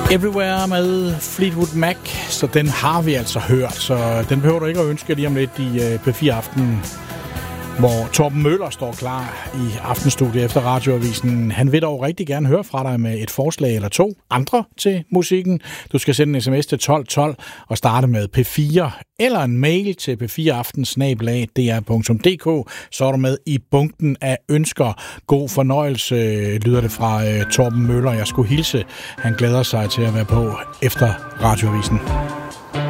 Everywhere med Fleetwood Mac, så den har vi altså hørt, så den behøver du ikke at ønske lige om lidt i P4 Aften, hvor Torben Møller står klar i aftenstudiet efter radioavisen. Han vil dog rigtig gerne høre fra dig med et forslag eller to andre til musikken. Du skal sende en sms til 1212 og starte med P4 eller en mail til p4aften@dr.dk. Så er du med i bunken af ønsker. God fornøjelse, lyder det fra Torben Møller. Jeg skulle hilse. Han glæder sig til at være på efter radioavisen.